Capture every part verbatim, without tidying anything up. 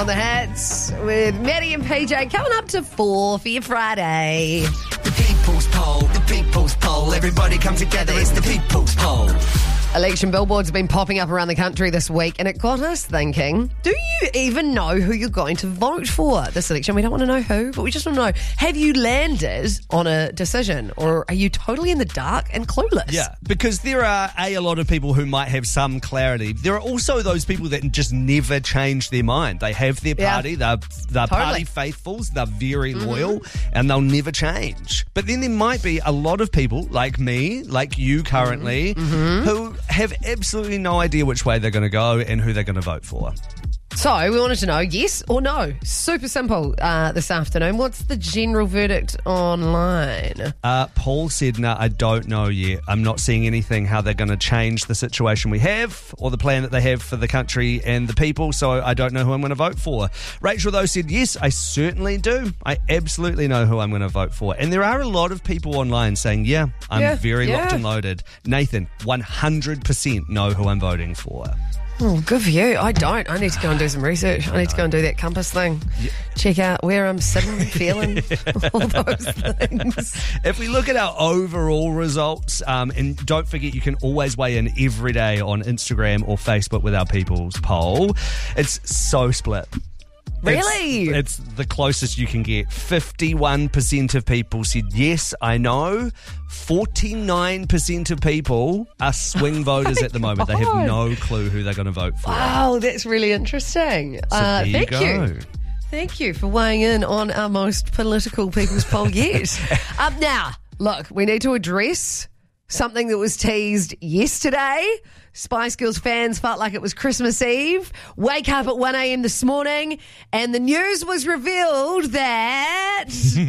On the Hits with Maddie and P J coming up to four for your Friday. The People's Poll, the People's Poll. Everybody come together, it's the People's Poll. Election billboards have been popping up around the country this week, and it got us thinking, do you even know who you're going to vote for this election? We don't want to know who, but we just want to know, have you landed on a decision, or are you totally in the dark and clueless? Yeah, because there are a, a lot of people who might have some clarity. There are also those people that just never change their mind. They have their party, Yeah. they're, they're Totally. party faithfuls, they're very loyal, and they'll never change. But then there might be a lot of people like me, like you currently, Mm-hmm. who have absolutely no idea which way they're going to go and who they're going to vote for. So we wanted to know, yes or no? Super simple uh, this afternoon. What's the general verdict online? Uh, Paul said, no, I don't know yet. I'm not seeing anything how they're going to change the situation we have or the plan that they have for the country and the people, so I don't know who I'm going to vote for. Rachel, though, said, yes, I certainly do. I absolutely know who I'm going to vote for. And there are a lot of people online saying, yeah, I'm Yeah, very yeah. locked and loaded. Nathan, one hundred percent know who I'm voting for. Oh, good for you. I don't. I need to go and do some research. I need to go and do that compass thing. Check out where I'm sitting, feeling, all those things. If we look at our overall results, um, and don't forget you can always weigh in every day on Instagram or Facebook with our People's Poll, it's so split. Really? It's, it's the closest you can get. fifty-one percent of people said, yes, I know. forty-nine percent of people are swing voters at the moment. They have God. no clue who they're going to vote for. Wow, that's really interesting. So uh, there you thank go. you. Thank you for weighing in on our most political People's Poll yet. um, now, look, we need to address something that was teased yesterday. Spice Girls fans felt like it was Christmas Eve. Wake up at one a.m. this morning, and the news was revealed that...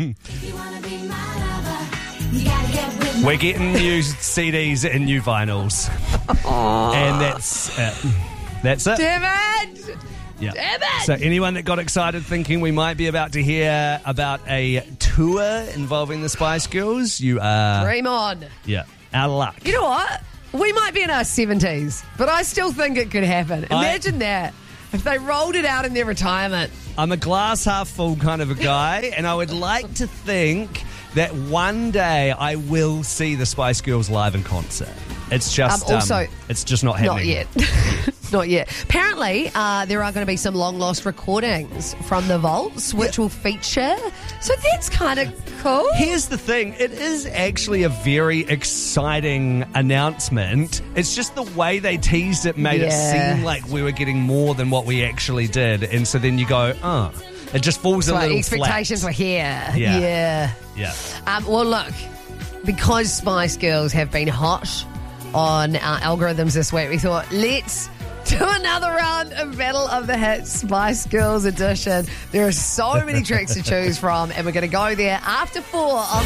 We're getting new C Ds and new vinyls. And that's it. That's it. Damn it! Yeah. Damn it! So anyone that got excited thinking we might be about to hear about a tour involving the Spice Girls, you are... Dream on. Yeah. Out of luck. You know what? We might be in our seventies, but I still think it could happen. Imagine that. If they rolled it out in their retirement. I'm a glass half full kind of a guy, and I would like to think that one day I will see the Spice Girls live in concert. It's just Um, also, um, it's just not happening. Not yet. Not yet. Apparently, uh, there are going to be some long lost recordings from the vaults, which will feature. So that's kind of cool. Here's the thing. It is actually a very exciting announcement. It's just the way they teased it made Yeah. it seem like we were getting more than what we actually did. And so then you go, oh, it just falls a So little expectations flat. were here. Yeah. Yeah. Yeah. Um, well, look, because Spice Girls have been hot on our algorithms this week, we thought, let's do another round of Battle of the Hits Spice Girls edition. There are so many tracks to choose from, and we're going to go there after four on